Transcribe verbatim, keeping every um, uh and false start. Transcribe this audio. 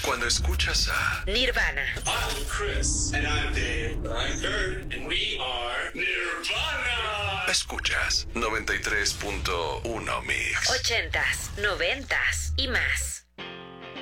Cuando escuchas a Nirvana. I'm Chris. And I'm Dave. I'm Kurt. And we are Nirvana. Escuchas noventa y tres punto uno Mix. Ochentas, noventas y más.